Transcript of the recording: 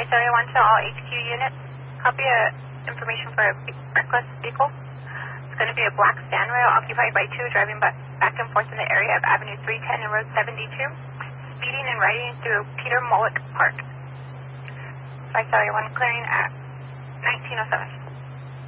Visalia 1 to all HQ units. Copy information for a reckless vehicle. It's going to be a black Stan Rail occupied by two driving back and forth in the area of Avenue 310 and Road 72, speeding and riding through Peter Mullick Park. Visalia 1 clearing at 1907.